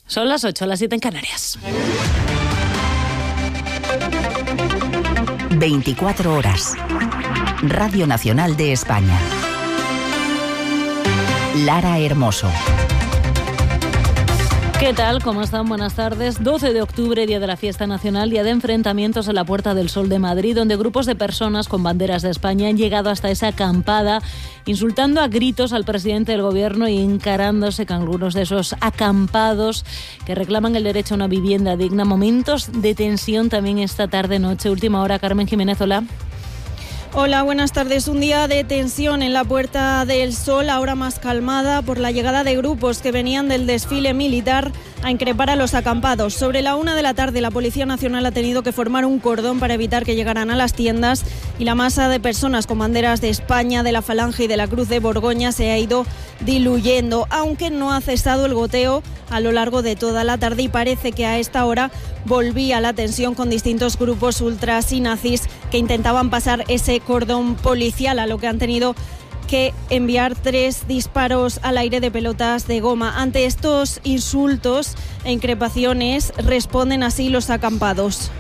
Son las 8, las 7 en Canarias. 24 horas. Radio Nacional de España. Lara Hermoso. ¿Qué tal? ¿Cómo están? Buenas tardes. 12 de octubre, día de la fiesta nacional, día de enfrentamientos en la Puerta del Sol de Madrid, donde grupos de personas con banderas de España han llegado hasta esa acampada, insultando a gritos al presidente del gobierno y encarándose con algunos de esos acampados que reclaman el derecho a una vivienda digna. Momentos de tensión también esta tarde-noche. Última hora, Carmen Jiménez, hola. Hola, buenas tardes. Un día de tensión en la Puerta del Sol, ahora más calmada por la llegada de grupos que venían del desfile militar a increpar a los acampados. Sobre la 1 de la tarde, la Policía Nacional ha tenido que formar un cordón para evitar que llegaran a las tiendas y la masa de personas con banderas de España, de la Falange y de la Cruz de Borgoña se ha ido diluyendo, aunque no ha cesado el goteo a lo largo de toda la tarde y parece que a esta hora volvía la tensión con distintos grupos ultras y nazis que intentaban pasar ese cordón policial, a lo que han tenido que enviar 3 disparos al aire de pelotas de goma. Ante estos insultos e increpaciones responden así los acampados.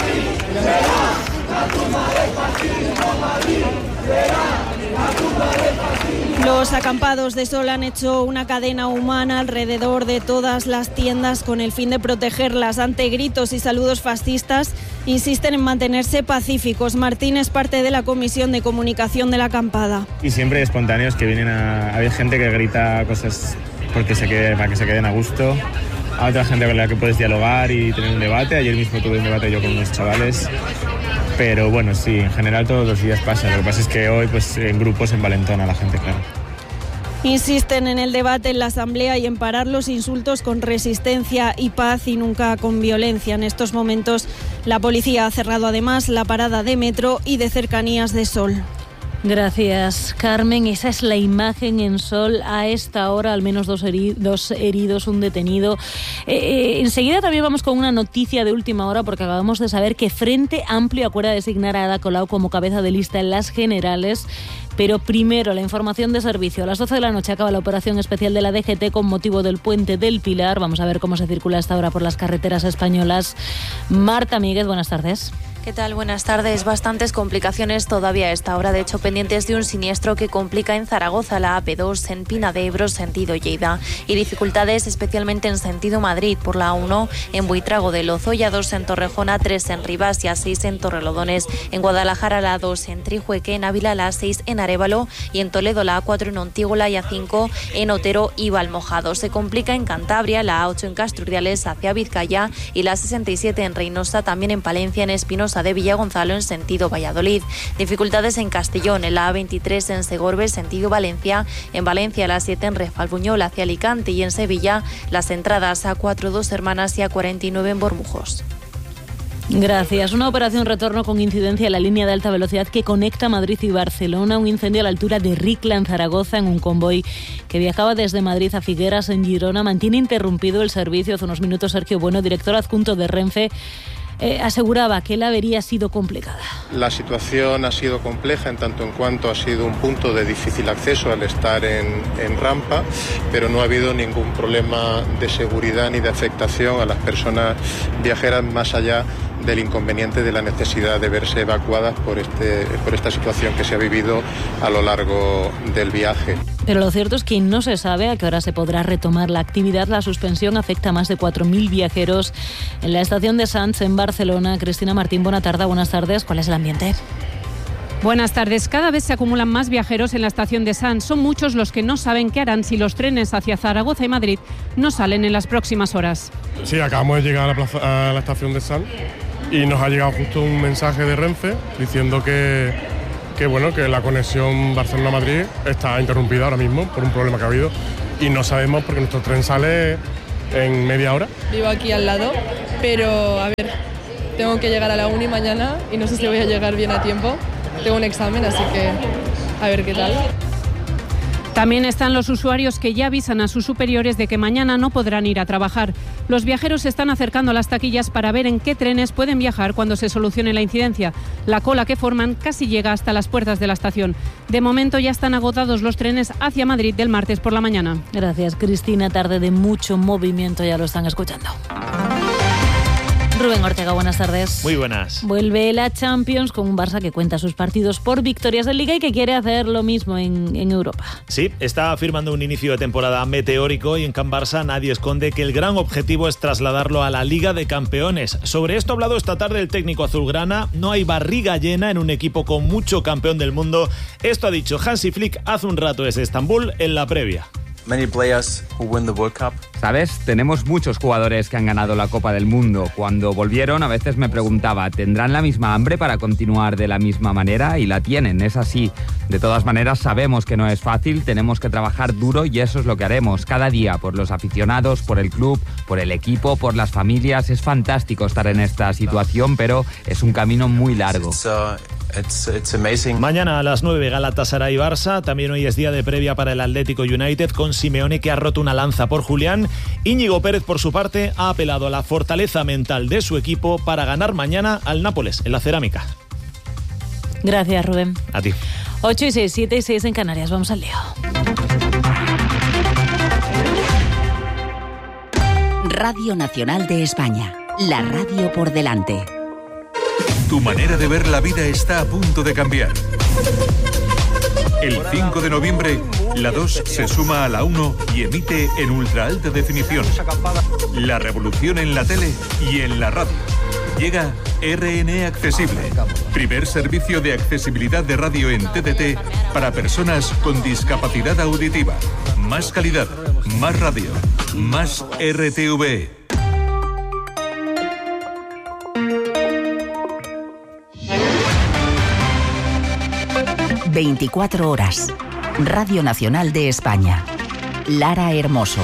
Los acampados de Sol han hecho una cadena humana alrededor de todas las tiendas con el fin de protegerlas ante gritos y saludos fascistas. Insisten en mantenerse pacíficos. Martín es parte de la Comisión de Comunicación de la acampada. Y siempre hay espontáneos que vienen hay gente que grita cosas para que se queden a gusto. Hay otra gente con la que puedes dialogar y tener un debate. Ayer mismo tuve un debate yo con unos chavales. Pero bueno, sí, en general todos los días pasa. Lo que pasa es que hoy pues en grupos envalentona a la gente, claro. Insisten en el debate en la Asamblea y en parar los insultos con resistencia y paz y nunca con violencia. En estos momentos la policía ha cerrado además la parada de metro y de cercanías de Sol. Gracias, Carmen. Esa es la imagen en Sol a esta hora, al menos dos heridos, un detenido. Enseguida también vamos con una noticia de última hora porque acabamos de saber que Frente Amplio acuerda designar a Ada Colau como cabeza de lista en las generales. Pero primero, la información de servicio. A las 12 de la noche acaba la operación especial de la DGT con motivo del Puente del Pilar. Vamos a ver cómo se circula hasta ahora por las carreteras españolas. Marta Míguez, buenas tardes. ¿Qué tal? Buenas tardes. Bastantes complicaciones todavía a esta hora, de hecho pendientes de un siniestro que complica en Zaragoza la AP2 en Pina de Ebro, sentido Lleida, y dificultades especialmente en sentido Madrid por la A1 en Buitrago de Lozoya, 2 en Torrejón, A3 en Rivas y A6 en Torrelodones, en Guadalajara la A2 en Trijueque, en Ávila la A6 en Arévalo y en Toledo la A4 en Ontígola y A5 en Otero y Valmojado. Se complica en Cantabria la A8 en Casturdiales hacia Vizcaya y la 67 en Reynosa, también en Palencia, en Espinosa de Villagonzalo en sentido Valladolid. Dificultades en Castellón, en la A23 en Segorbe, sentido Valencia, en Valencia la A7 en Refalbuñol hacia Alicante y en Sevilla las entradas A4 Dos Hermanas y A49 en Bormujos. Gracias. Una operación retorno con incidencia en la línea de alta velocidad que conecta Madrid y Barcelona. Un incendio a la altura de Ricla, en Zaragoza, en un convoy que viajaba desde Madrid a Figueras, en Girona. Mantiene interrumpido el servicio. Hace unos minutos Sergio Bueno, director adjunto de Renfe, aseguraba que la avería ha sido complicada. La situación ha sido compleja en tanto en cuanto ha sido un punto de difícil acceso al estar en rampa, pero no ha habido ningún problema de seguridad ni de afectación a las personas viajeras más allá del inconveniente de la necesidad de verse evacuadas por esta situación que se ha vivido a lo largo del viaje. Pero lo cierto es que no se sabe a qué hora se podrá retomar la actividad. La suspensión afecta a más de 4.000 viajeros en la estación de Sants, en Barcelona. Cristina Martín, buenas tardes. ¿Cuál es el ambiente? Buenas tardes. Cada vez se acumulan más viajeros en la estación de Sants. Son muchos los que no saben qué harán si los trenes hacia Zaragoza y Madrid no salen en las próximas horas. Sí, acabamos de llegar a la estación de Sants y nos ha llegado justo un mensaje de Renfe diciendo que la conexión Barcelona-Madrid está interrumpida ahora mismo por un problema que ha habido y no sabemos porque nuestro tren sale en media hora. Vivo aquí al lado, pero a ver, tengo que llegar a la uni mañana y no sé si voy a llegar bien a tiempo. Tengo un examen, así que a ver qué tal. También están los usuarios que ya avisan a sus superiores de que mañana no podrán ir a trabajar. Los viajeros se están acercando a las taquillas para ver en qué trenes pueden viajar cuando se solucione la incidencia. La cola que forman casi llega hasta las puertas de la estación. De momento ya están agotados los trenes hacia Madrid del martes por la mañana. Gracias, Cristina. Tarde de mucho movimiento, ya lo están escuchando. Rubén Ortega, buenas tardes. Muy buenas. Vuelve la Champions con un Barça que cuenta sus partidos por victorias de Liga y que quiere hacer lo mismo en Europa. Sí, está firmando un inicio de temporada meteórico y en Can Barça nadie esconde que el gran objetivo es trasladarlo a la Liga de Campeones. Sobre esto ha hablado esta tarde el técnico azulgrana. No hay barriga llena en un equipo con mucho campeón del mundo. Esto ha dicho Hansi Flick hace un rato desde Estambul en la previa. Many players who win the World Cup. ¿Sabes? Tenemos muchos jugadores que han ganado la Copa del Mundo. Cuando volvieron, a veces me preguntaba, ¿tendrán la misma hambre para continuar de la misma manera? Y la tienen, es así. De todas maneras, sabemos que no es fácil, tenemos que trabajar duro y eso es lo que haremos cada día, por los aficionados, por el club, por el equipo, por las familias. Es fantástico estar en esta situación, pero es un camino muy largo. It's amazing. Mañana a las 9 Galatasaray Barça. También hoy es día de previa para el Atlético United con Simeone, que ha roto una lanza por Julián. Íñigo Pérez, por su parte, ha apelado a la fortaleza mental de su equipo para ganar mañana al Nápoles en la Cerámica. Gracias, Rubén. A ti. 8 y 6, 7 y 6 en Canarias. Vamos al lío. Radio Nacional de España. La radio por delante. Tu manera de ver la vida está a punto de cambiar. El 5 de noviembre, la 2 se suma a la 1 y emite en ultra alta definición. La revolución en la tele y en la radio. Llega RN Accesible, primer servicio de accesibilidad de radio en TDT para personas con discapacidad auditiva. Más calidad, más radio, más RTV. 24 horas. Radio Nacional de España. Lara Hermoso.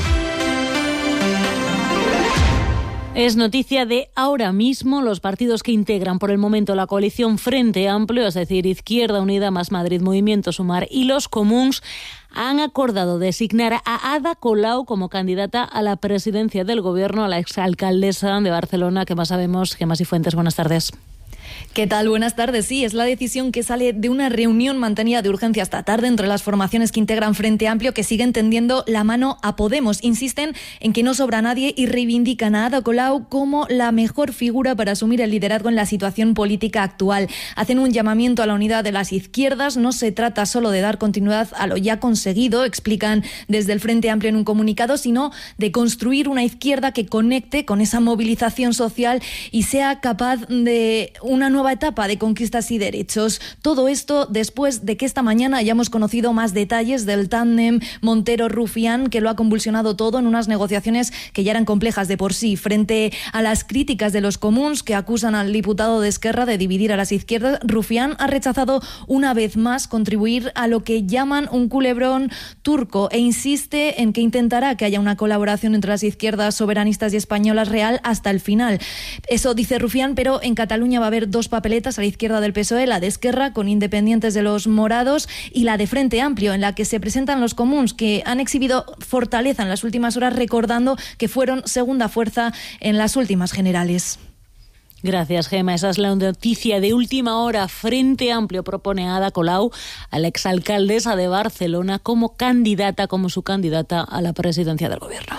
Es noticia de ahora mismo. Los partidos que integran por el momento la coalición Frente Amplio, es decir, Izquierda Unida, Más Madrid, Movimiento Sumar y los Comuns, han acordado designar a Ada Colau como candidata a la presidencia del Gobierno, a la exalcaldesa de Barcelona. ¿Qué más sabemos? Gemma Cifuentes, buenas tardes. ¿Qué tal? Buenas tardes. Sí, es la decisión que sale de una reunión mantenida de urgencia esta tarde entre las formaciones que integran Frente Amplio, que siguen tendiendo la mano a Podemos. Insisten en que no sobra nadie y reivindican a Ada Colau como la mejor figura para asumir el liderazgo en la situación política actual. Hacen un llamamiento a la unidad de las izquierdas. No se trata solo de dar continuidad a lo ya conseguido, explican desde el Frente Amplio en un comunicado, sino de construir una izquierda que conecte con esa movilización social y sea capaz de una nueva etapa de conquistas y derechos. Todo esto después de que esta mañana hayamos conocido más detalles del tándem Montero-Rufián, que lo ha convulsionado todo en unas negociaciones que ya eran complejas de por sí. Frente a las críticas de los comuns, que acusan al diputado de Esquerra de dividir a las izquierdas, Rufián ha rechazado una vez más contribuir a lo que llaman un culebrón turco e insiste en que intentará que haya una colaboración entre las izquierdas soberanistas y españolas real hasta el final. Eso dice Rufián, pero en Cataluña va a haber dos papeletas a la izquierda del PSOE, la de Esquerra con independientes de los morados y la de Frente Amplio, en la que se presentan los comuns, que han exhibido fortaleza en las últimas horas, recordando que fueron segunda fuerza en las últimas generales. Gracias, Gemma. Esa es la noticia de última hora. Frente Amplio propone a Ada Colau, a la exalcaldesa de Barcelona, como su candidata a la presidencia del Gobierno.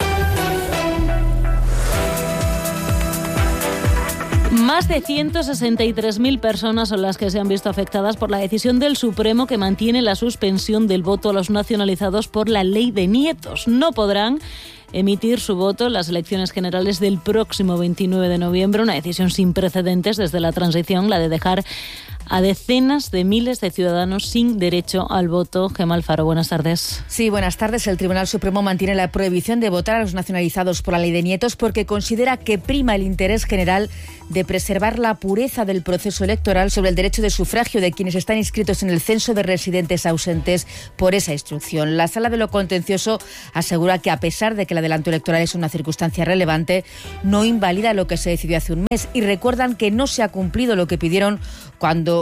Más de 163.000 personas son las que se han visto afectadas por la decisión del Supremo que mantiene la suspensión del voto a los nacionalizados por la ley de nietos. No podrán emitir su voto en las elecciones generales del próximo 29 de noviembre, una decisión sin precedentes desde la transición, la de dejar a decenas de miles de ciudadanos sin derecho al voto. Gemma Alfaro, buenas tardes. Sí, buenas tardes. El Tribunal Supremo mantiene la prohibición de votar a los nacionalizados por la ley de nietos porque considera que prima el interés general de preservar la pureza del proceso electoral sobre el derecho de sufragio de quienes están inscritos en el censo de residentes ausentes por esa instrucción. La Sala de lo Contencioso asegura que, a pesar de que el adelanto electoral es una circunstancia relevante, no invalida lo que se decidió hace un mes y recuerdan que no se ha cumplido lo que pidieron cuando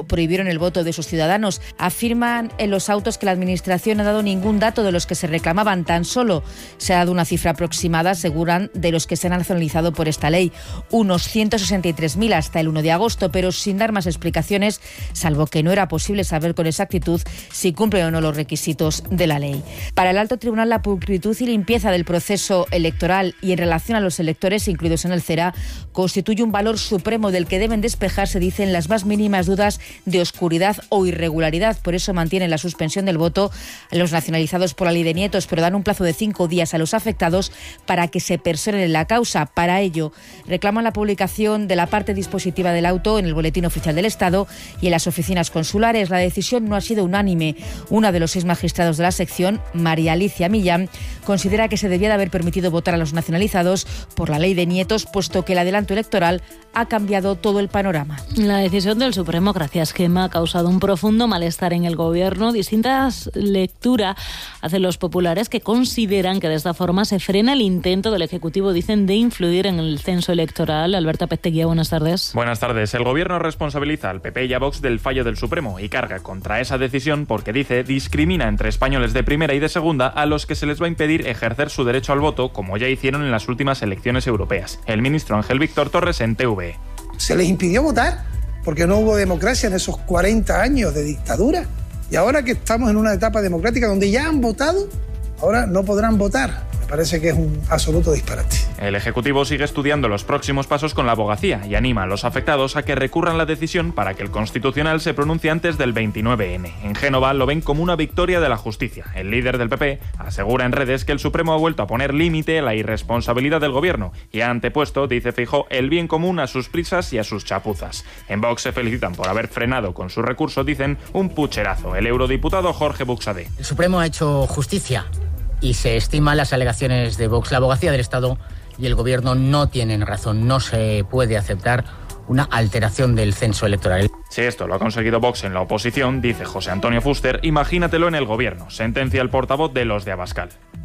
cuando prohibieron el voto de sus ciudadanos. Afirman en los autos que la Administración no ha dado ningún dato de los que se reclamaban, tan solo se ha dado una cifra aproximada, aseguran, de los que se han nacionalizado por esta ley, unos 163.000 hasta el 1 de agosto, pero sin dar más explicaciones, salvo que no era posible saber con exactitud si cumplen o no los requisitos de la ley. Para el Alto Tribunal, la pulcritud y limpieza del proceso electoral y en relación a los electores incluidos en el CERA constituye un valor supremo del que deben despejarse, dicen, las más mínimas dudas de oscuridad o irregularidad. Por eso mantienen la suspensión del voto a los nacionalizados por la ley de nietos, pero dan un plazo de 5 días a los afectados para que se personen en la causa. Para ello, reclaman la publicación de la parte dispositiva del auto en el Boletín Oficial del Estado y en las oficinas consulares. La decisión no ha sido unánime. Una de los 6 magistrados de la sección, María Alicia Millán, considera que se debía de haber permitido votar a los nacionalizados por la ley de nietos, puesto que el adelanto electoral ha cambiado todo el panorama. La decisión del Supremo, gracias Gemma, ha causado un profundo malestar en el Gobierno. Distintas lecturas hacen los populares, que consideran que de esta forma se frena el intento del Ejecutivo, dicen, de influir en el censo electoral. Alberto Pesteguía, buenas tardes. Buenas tardes. El Gobierno responsabiliza al PP y a Vox del fallo del Supremo y carga contra esa decisión porque, dice, discrimina entre españoles de primera y de segunda a los que se les va a impedir ejercer su derecho al voto, como ya hicieron en las últimas elecciones europeas. El ministro Ángel Víctor Torres en TV. Se les impidió votar porque no hubo democracia en esos 40 años de dictadura. Y ahora que estamos en una etapa democrática donde ya han votado, ahora no podrán votar. Me parece que es un absoluto disparate. El Ejecutivo sigue estudiando los próximos pasos con la abogacía y anima a los afectados a que recurran la decisión para que el Constitucional se pronuncie antes del 29N. En Génova lo ven como una victoria de la justicia. El líder del PP asegura en redes que el Supremo ha vuelto a poner límite a la irresponsabilidad del Gobierno y ha antepuesto, dice Feijóo, el bien común a sus prisas y a sus chapuzas. En Vox se felicitan por haber frenado con su recurso, dicen, un pucherazo. El eurodiputado Jorge Buxadé. El Supremo ha hecho justicia y se estiman las alegaciones de Vox. La abogacía del Estado y el Gobierno no tienen razón. No se puede aceptar una alteración del censo electoral. Si esto lo ha conseguido Vox en la oposición, dice José Antonio Fuster, imagínatelo en el Gobierno, sentencia el portavoz de los de Abascal.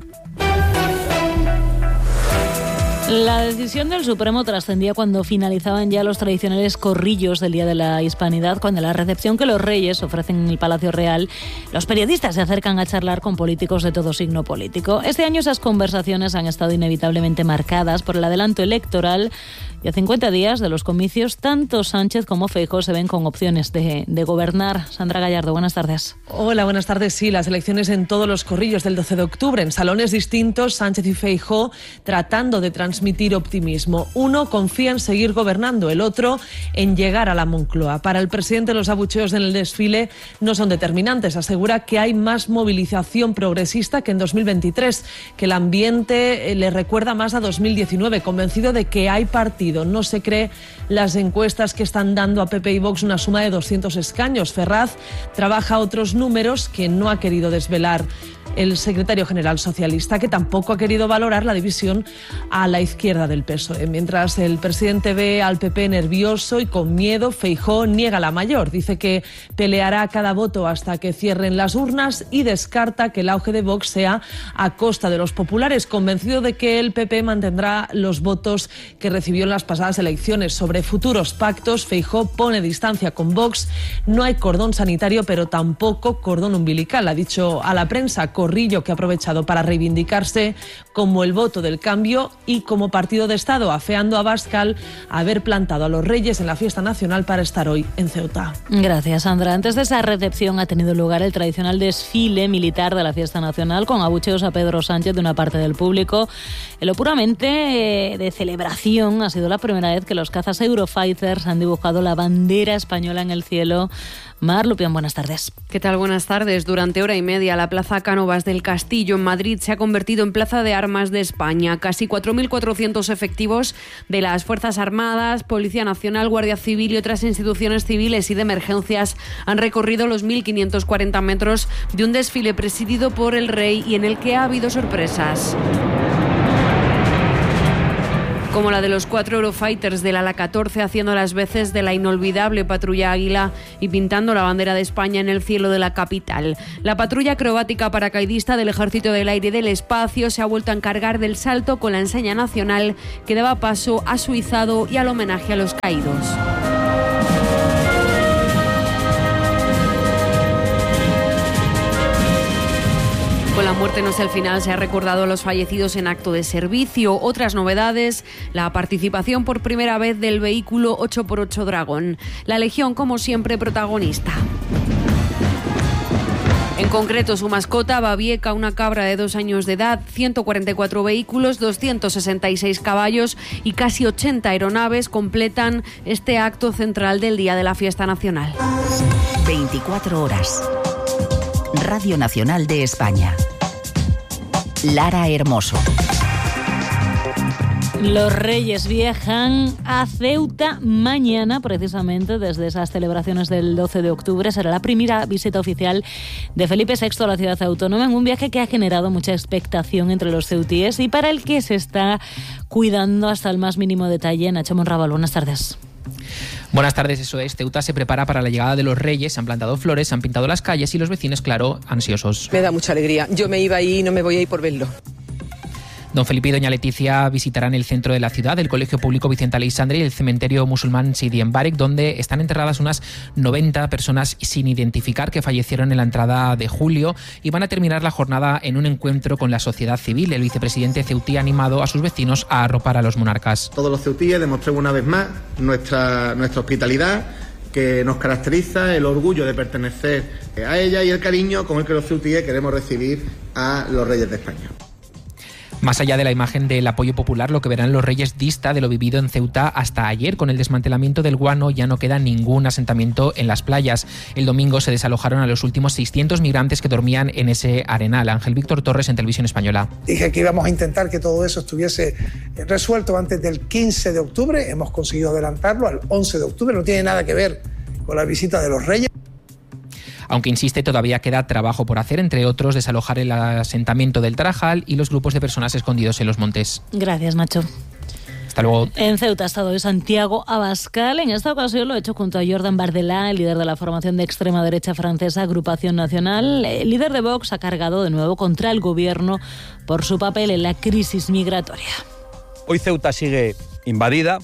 La decisión del Supremo trascendía cuando finalizaban ya los tradicionales corrillos del Día de la Hispanidad, cuando la recepción que los reyes ofrecen en el Palacio Real, los periodistas se acercan a charlar con políticos de todo signo político. Este año esas conversaciones han estado inevitablemente marcadas por el adelanto electoral y a 50 días de los comicios, tanto Sánchez como Feijóo se ven con opciones de gobernar. Sandra Gallardo, buenas tardes. Hola, buenas tardes. Sí, las elecciones en todos los corrillos del 12 de octubre, en salones distintos, Sánchez y Feijóo tratando de transmitir optimismo. Uno confía en seguir gobernando, el otro en llegar a la Moncloa. Para el presidente, los abucheos en el desfile no son determinantes. Asegura que hay más movilización progresista que en 2023, que el ambiente le recuerda más a 2019, convencido de que hay partido. No se cree las encuestas que están dando a PP y Vox una suma de 200 escaños. Ferraz trabaja otros números que no ha querido desvelar el secretario general socialista, que tampoco ha querido valorar la división a la izquierda del PSOE. Mientras el presidente ve al PP nervioso y con miedo, Feijóo niega la mayor. Dice que peleará cada voto hasta que cierren las urnas y descarta que el auge de Vox sea a costa de los populares, convencido de que el PP mantendrá los votos que recibió en las pasadas elecciones. Sobre futuros pactos, Feijóo pone distancia con Vox. No hay cordón sanitario, pero tampoco cordón umbilical, ha dicho a la prensa. Corrillo que ha aprovechado para reivindicarse como el voto del cambio y como partido de Estado, afeando a Abascal haber plantado a los reyes en la fiesta nacional para estar hoy en Ceuta. Gracias, Sandra. Antes de esa recepción ha tenido lugar el tradicional desfile militar de la fiesta nacional, con abucheos a Pedro Sánchez de una parte del público. En lo puramente de celebración, ha sido la primera vez que los cazas Eurofighters han dibujado la bandera española en el cielo. Mar Lupián, buenas tardes. ¿Qué tal? Buenas tardes. Durante hora y media, la Plaza Cánovas del Castillo en Madrid se ha convertido en Plaza de Armas de España. Casi 4.400 efectivos de las Fuerzas Armadas, Policía Nacional, Guardia Civil y otras instituciones civiles y de emergencias han recorrido los 1.540 metros de un desfile presidido por el rey y en el que ha habido sorpresas, como la de los 4 Eurofighters del ala 14 haciendo las veces de la inolvidable patrulla Águila y pintando la bandera de España en el cielo de la capital. La patrulla acrobática paracaidista del Ejército del Aire y del Espacio se ha vuelto a encargar del salto con la enseña nacional que daba paso a su izado y al homenaje a los caídos. muerte no es el final, se ha recordado a los fallecidos en acto de servicio. Otras novedades, la participación por primera vez del vehículo 8x8 Dragón. La Legión, como siempre, protagonista. En concreto, su mascota, Babieca, una cabra de 2 años de edad, 144 vehículos, 266 caballos y casi 80 aeronaves completan este acto central del Día de la Fiesta Nacional. 24 horas. Radio Nacional de España. Lara Hermoso. Los Reyes viajan a Ceuta mañana, precisamente desde esas celebraciones del 12 de octubre. Será la primera visita oficial de Felipe VI a la ciudad autónoma, en un viaje que ha generado mucha expectación entre los ceutíes y para el que se está cuidando hasta el más mínimo detalle. Nacho Monrabal, buenas tardes. Buenas tardes, eso es. Ceuta se prepara para la llegada de los Reyes, se han plantado flores, se han pintado las calles y los vecinos, claro, ansiosos. Me da mucha alegría. Yo me iba ahí y no me voy a ir por verlo. Don Felipe y doña Leticia visitarán el centro de la ciudad, el Colegio Público Vicente Aleixandre y el cementerio musulmán Sidi Mbarek, donde están enterradas unas 90 personas sin identificar que fallecieron en la entrada de julio, y van a terminar la jornada en un encuentro con la sociedad civil. El vicepresidente ceutí ha animado a sus vecinos a arropar a los monarcas. Todos los ceutíes demostremos una vez más nuestra hospitalidad, que nos caracteriza, el orgullo de pertenecer a ella y el cariño con el que los ceutíes queremos recibir a los Reyes de España. Más allá de la imagen del apoyo popular, lo que verán los Reyes dista de lo vivido en Ceuta hasta ayer. Con el desmantelamiento del Guano ya no queda ningún asentamiento en las playas. El domingo se desalojaron a los últimos 600 migrantes que dormían en ese arenal. Ángel Víctor Torres, en Televisión Española. Dije que íbamos a intentar que todo eso estuviese resuelto antes del 15 de octubre. Hemos conseguido adelantarlo al 11 de octubre. No tiene nada que ver con la visita de los Reyes. Aunque insiste, todavía queda trabajo por hacer, entre otros desalojar el asentamiento del Tarajal y los grupos de personas escondidos en los montes. Gracias, Nacho. Hasta luego. En Ceuta ha estado hoy Santiago Abascal. En esta ocasión lo ha hecho junto a Jordan Bardella, el líder de la formación de extrema derecha francesa Agrupación Nacional. El líder de Vox ha cargado de nuevo contra el gobierno por su papel en la crisis migratoria. Hoy Ceuta sigue invadida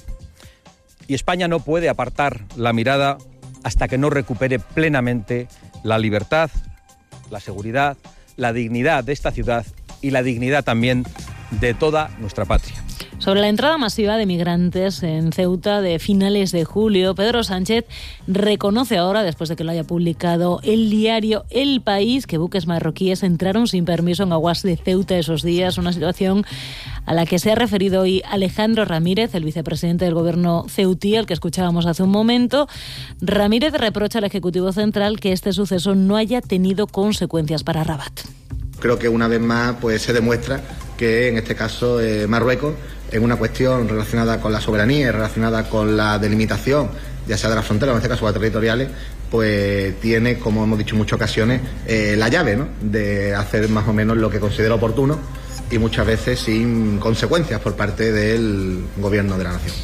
y España no puede apartar la mirada hasta que no recupere plenamente la libertad, la seguridad, la dignidad de esta ciudad y la dignidad también de toda nuestra patria. Sobre la entrada masiva de migrantes en Ceuta de finales de julio, Pedro Sánchez reconoce ahora, después de que lo haya publicado el diario El País, que buques marroquíes entraron sin permiso en aguas de Ceuta esos días, una situación a la que se ha referido hoy Alejandro Ramírez, el vicepresidente del gobierno ceutí, al que escuchábamos hace un momento. Ramírez reprocha al Ejecutivo Central que este suceso no haya tenido consecuencias para Rabat. Creo que una vez más pues se demuestra que en este caso Marruecos, en una cuestión relacionada con la soberanía, relacionada con la delimitación, ya sea de las fronteras, o en este caso las territoriales, pues tiene, como hemos dicho en muchas ocasiones, la llave, ¿no?, de hacer más o menos lo que considera oportuno y muchas veces sin consecuencias por parte del gobierno de la nación.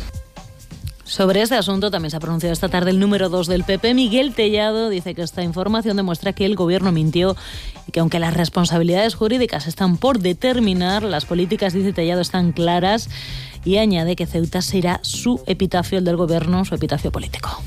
Sobre este asunto también se ha pronunciado esta tarde el número 2 del PP, Miguel Tellado. Dice que esta información demuestra que el gobierno mintió y que aunque las responsabilidades jurídicas están por determinar, las políticas, dice Tellado, están claras, y añade que Ceuta será su epitafio, el del gobierno, su epitafio político.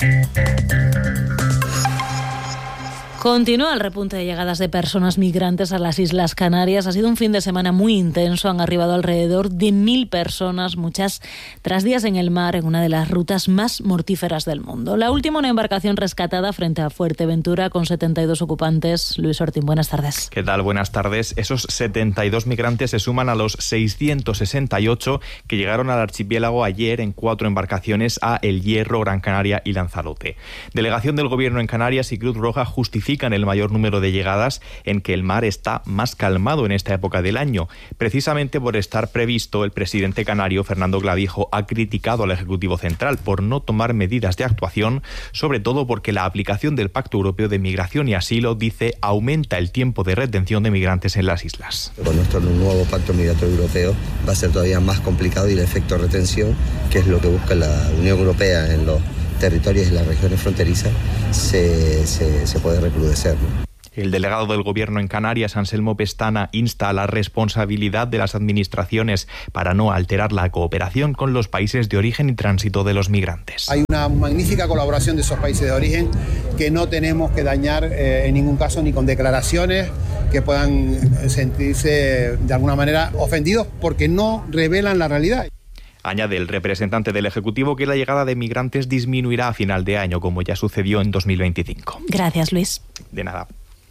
Continúa el repunte de llegadas de personas migrantes a las Islas Canarias. Ha sido un fin de semana muy intenso. Han arribado alrededor de 1.000 personas, muchas tras días en el mar, en una de las rutas más mortíferas del mundo. La última, una embarcación rescatada frente a Fuerteventura con 72 ocupantes. Luis Ortín, buenas tardes. ¿Qué tal? Buenas tardes. Esos 72 migrantes se suman a los 668 que llegaron al archipiélago ayer en 4 embarcaciones a El Hierro, Gran Canaria y Lanzarote. Delegación del Gobierno en Canarias y Cruz Roja justifican el mayor número de llegadas en que el mar está más calmado en esta época del año. Precisamente por estar previsto, el presidente canario Fernando Clavijo ha criticado al Ejecutivo Central por no tomar medidas de actuación, sobre todo porque la aplicación del Pacto Europeo de Migración y Asilo, dice, aumenta el tiempo de retención de migrantes en las islas. Con nuestro nuevo Pacto Migratorio Europeo va a ser todavía más complicado y el efecto de retención, que es lo que busca la Unión Europea en los territorios y las regiones fronterizas, se puede recrudecer, ¿no? El delegado del Gobierno en Canarias, Anselmo Pestana, insta a la responsabilidad de las administraciones para no alterar la cooperación con los países de origen y tránsito de los migrantes. Hay una magnífica colaboración de esos países de origen que no tenemos que dañar en ningún caso, ni con declaraciones, que puedan sentirse de alguna manera ofendidos porque no revelan la realidad. Añade el representante del Ejecutivo que la llegada de migrantes disminuirá a final de año, como ya sucedió en 2025. Gracias, Luis. De nada.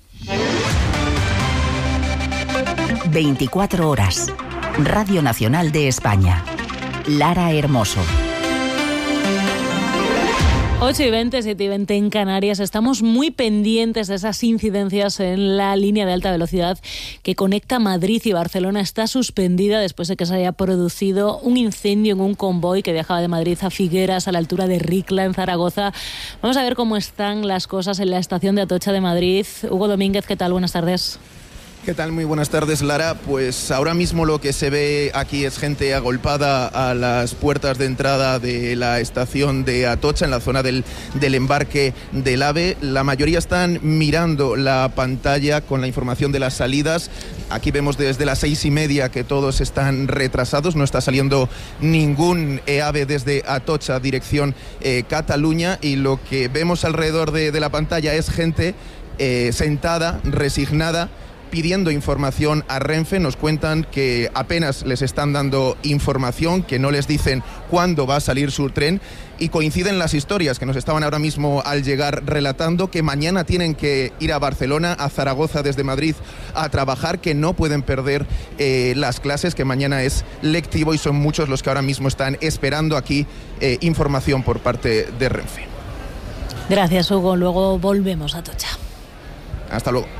24 horas. Radio Nacional de España. Lara Hermoso. 8:20, 7:20 en Canarias. Estamos muy pendientes de esas incidencias en la línea de alta velocidad que conecta Madrid y Barcelona. Está suspendida después de que se haya producido un incendio en un convoy que viajaba de Madrid a Figueras, a la altura de Ricla, en Zaragoza. Vamos a ver cómo están las cosas en la estación de Atocha de Madrid. Hugo Domínguez, ¿qué tal? Buenas tardes. ¿Qué tal? Muy buenas tardes, Lara. Pues ahora mismo lo que se ve aquí es gente agolpada a las puertas de entrada de la estación de Atocha, en la zona del embarque del AVE. La mayoría están mirando la pantalla con la información de las salidas. Aquí vemos desde las 6:30 que todos están retrasados. No está saliendo ningún AVE desde Atocha, dirección Cataluña. Y lo que vemos alrededor de la pantalla es gente sentada, resignada, pidiendo información a Renfe. Nos cuentan que apenas les están dando información, que no les dicen cuándo va a salir su tren, y coinciden las historias que nos estaban ahora mismo al llegar relatando, que mañana tienen que ir a Barcelona, a Zaragoza desde Madrid a trabajar, que no pueden perder las clases, que mañana es lectivo y son muchos los que ahora mismo están esperando aquí información por parte de Renfe. Gracias, Hugo. Luego volvemos a Atocha. Hasta luego.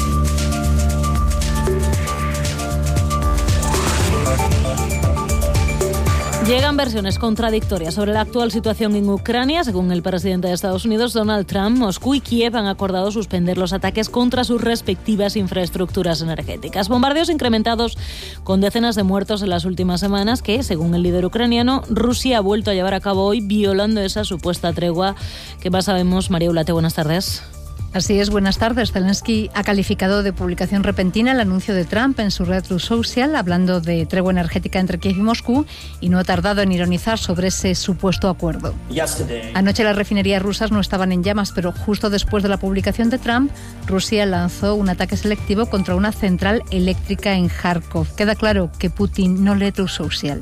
Llegan versiones contradictorias sobre la actual situación en Ucrania. Según el presidente de Estados Unidos, Donald Trump, Moscú y Kiev han acordado suspender los ataques contra sus respectivas infraestructuras energéticas. Bombardeos incrementados con decenas de muertos en las últimas semanas que, según el líder ucraniano, Rusia ha vuelto a llevar a cabo hoy, violando esa supuesta tregua. ¿Qué más sabemos? María Ulate, buenas tardes. Así es, buenas tardes. Zelensky ha calificado de publicación repentina el anuncio de Trump en su red Truth Social, hablando de tregua energética entre Kiev y Moscú, y no ha tardado en ironizar sobre ese supuesto acuerdo. Anoche las refinerías rusas no estaban en llamas, pero justo después de la publicación de Trump, Rusia lanzó un ataque selectivo contra una central eléctrica en Kharkov. Queda claro que Putin no lee Truth Social.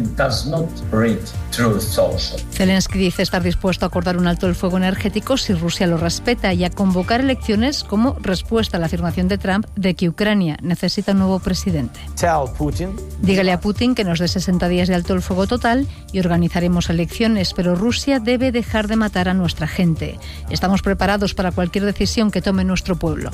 Zelensky dice estar dispuesto a acordar un alto el fuego energético si Rusia lo respeta, y a convocar elecciones como respuesta a la afirmación de Trump de que Ucrania necesita un nuevo presidente. Dígale a Putin que nos dé 60 días de alto el fuego total y organizaremos elecciones, pero Rusia debe dejar de matar a nuestra gente. Estamos preparados para cualquier decisión que tome nuestro pueblo.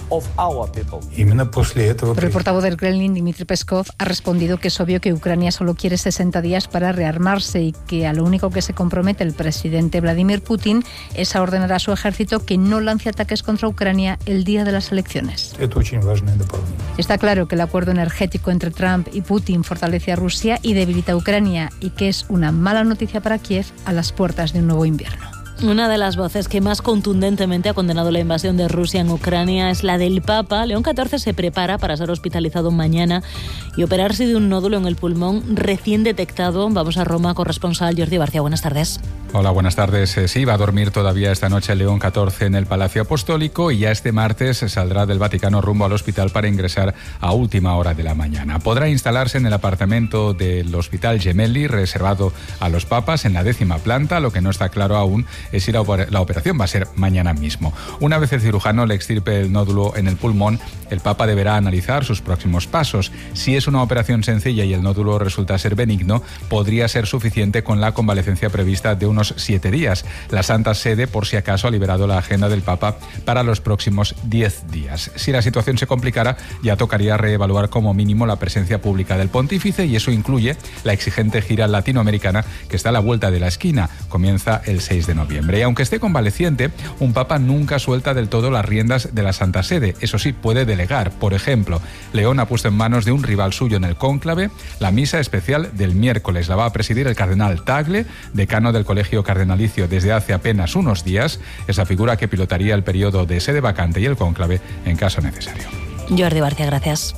Pero el portavoz del Kremlin, Dmitry Peskov, ha respondido que es obvio que Ucrania solo quiere 60 días para rearmarse y que a lo único que se compromete el presidente Vladimir Putin es a ordenar a su ejército que no lance ataques contra Ucrania el día de las elecciones. Está claro que el acuerdo energético entre Trump y Putin fortalece a Rusia y debilita a Ucrania, y que es una mala noticia para Kiev a las puertas de un nuevo invierno. Una de las voces que más contundentemente ha condenado la invasión de Rusia en Ucrania es la del Papa. León XIV se prepara para ser hospitalizado mañana y operarse de un nódulo en el pulmón recién detectado. Vamos a Roma, corresponsal Jordi Barcia. Buenas tardes. Hola, buenas tardes. Sí, va a dormir todavía esta noche León XIV en el Palacio Apostólico y ya este martes saldrá del Vaticano rumbo al hospital para ingresar a última hora de la mañana. Podrá instalarse en el apartamento del Hospital Gemelli, reservado a los papas, en la 10ª planta. Lo que no está claro aún es si la operación va a ser mañana mismo. Una vez el cirujano le extirpe el nódulo en el pulmón, el Papa deberá analizar sus próximos pasos. Si es una operación sencilla y el nódulo resulta ser benigno, podría ser suficiente con la convalecencia prevista de unos 7 días. La Santa Sede, por si acaso, ha liberado la agenda del Papa para los próximos 10 días. Si la situación se complicara, ya tocaría reevaluar como mínimo la presencia pública del pontífice, y eso incluye la exigente gira latinoamericana que está a la vuelta de la esquina. Comienza el 6 de noviembre. Y aunque esté convaleciente, un papa nunca suelta del todo las riendas de la Santa Sede. Eso sí, puede delegar. Por ejemplo, León ha puesto en manos de un rival suyo en el cónclave la misa especial del miércoles. La va a presidir el cardenal Tagle, decano del Colegio Cardenalicio desde hace apenas unos días, esa figura que pilotaría el periodo de sede vacante y el cónclave en caso necesario. Jordi Barcia, gracias.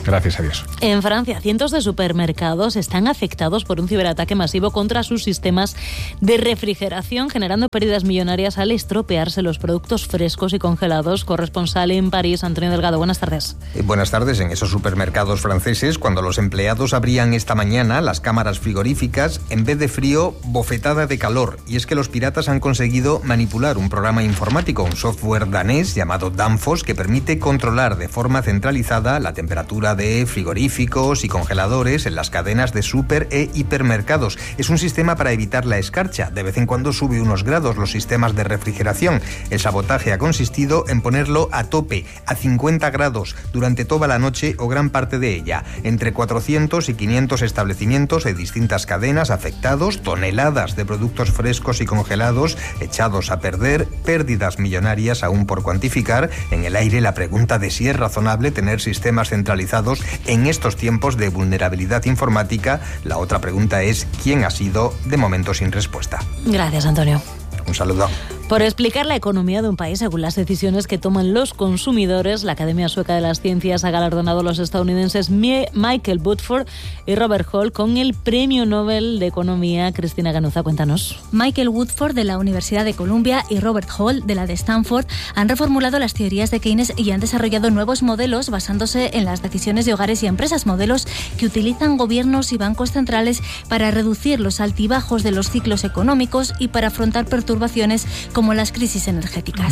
Gracias a Dios. En Francia, cientos de supermercados están afectados por un ciberataque masivo contra sus sistemas de refrigeración, generando pérdidas millonarias al estropearse los productos frescos y congelados. Corresponsal en París, Antonio Delgado. Buenas tardes. Buenas tardes. En esos supermercados franceses, cuando los empleados abrían esta mañana las cámaras frigoríficas, en vez de frío, bofetada de calor. Y es que los piratas han conseguido manipular un programa informático, un software danés llamado Danfoss, que permite controlar de forma centralizada la temperatura de frigoríficos y congeladores en las cadenas de super e hipermercados. Es un sistema para evitar la escarcha. De vez en cuando sube unos grados los sistemas de refrigeración. El sabotaje ha consistido en ponerlo a tope, a 50 grados, durante toda la noche o gran parte de ella. Entre 400 y 500 establecimientos de distintas cadenas afectados, toneladas de productos frescos y congelados echados a perder, pérdidas millonarias aún por cuantificar. En el aire la pregunta de si es razonable tener sistemas centralizados en estos tiempos de vulnerabilidad informática. La otra pregunta es ¿quién ha sido? De momento sin respuesta. Gracias, Antonio. Un saludo. Por explicar la economía de un país según las decisiones que toman los consumidores, la Academia Sueca de las Ciencias ha galardonado a los estadounidenses Michael Woodford y Robert Hall con el Premio Nobel de Economía. Cristina Ganuza, cuéntanos. Michael Woodford de la Universidad de Columbia y Robert Hall de la de Stanford han reformulado las teorías de Keynes y han desarrollado nuevos modelos basándose en las decisiones de hogares y empresas, modelos que utilizan gobiernos y bancos centrales para reducir los altibajos de los ciclos económicos y para afrontar perturbaciones como las crisis energéticas.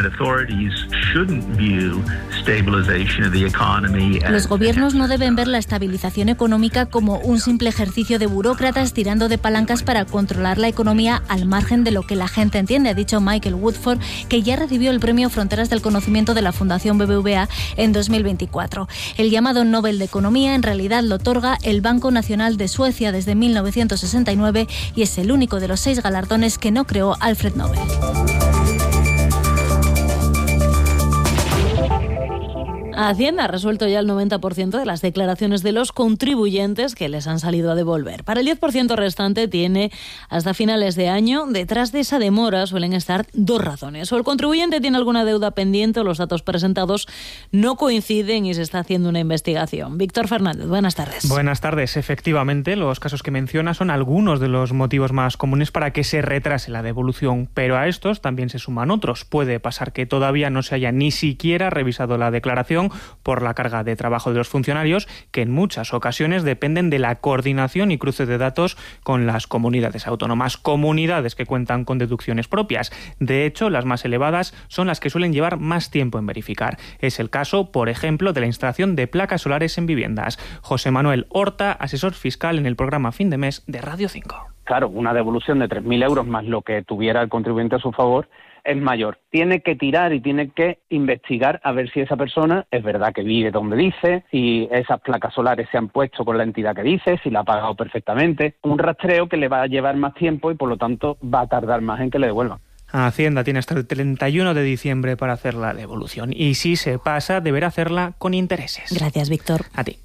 Los gobiernos no deben ver la estabilización económica como un simple ejercicio de burócratas tirando de palancas para controlar la economía al margen de lo que la gente entiende, ha dicho Michael Woodford, que ya recibió el premio Fronteras del Conocimiento de la Fundación BBVA en 2024. El llamado Nobel de Economía en realidad lo otorga el Banco Nacional de Suecia desde 1969 y es el único de los 6 galardones que no creó Alfred Nobel. Hacienda ha resuelto ya el 90% de las declaraciones de los contribuyentes que les han salido a devolver. Para el 10% restante tiene hasta finales de año. Detrás de esa demora suelen estar 2 razones. O el contribuyente tiene alguna deuda pendiente o los datos presentados no coinciden y se está haciendo una investigación. Víctor Fernández, buenas tardes. Buenas tardes. Efectivamente, los casos que menciona son algunos de los motivos más comunes para que se retrase la devolución, pero a estos también se suman otros. Puede pasar que todavía no se haya ni siquiera revisado la declaración por la carga de trabajo de los funcionarios, que en muchas ocasiones dependen de la coordinación y cruce de datos con las comunidades autónomas, comunidades que cuentan con deducciones propias. De hecho, las más elevadas son las que suelen llevar más tiempo en verificar. Es el caso, por ejemplo, de la instalación de placas solares en viviendas. José Manuel Horta, asesor fiscal en el programa Fin de Mes de Radio 5. Claro, una devolución de 3.000 euros más lo que tuviera el contribuyente a su favor es mayor. Tiene que tirar y tiene que investigar a ver si esa persona es verdad que vive donde dice, si esas placas solares se han puesto con la entidad que dice, si la ha pagado perfectamente. Un rastreo que le va a llevar más tiempo y por lo tanto va a tardar más en que le devuelvan. Hacienda tiene hasta el 31 de diciembre para hacer la devolución y si se pasa deberá hacerla con intereses. Gracias, Víctor. A ti.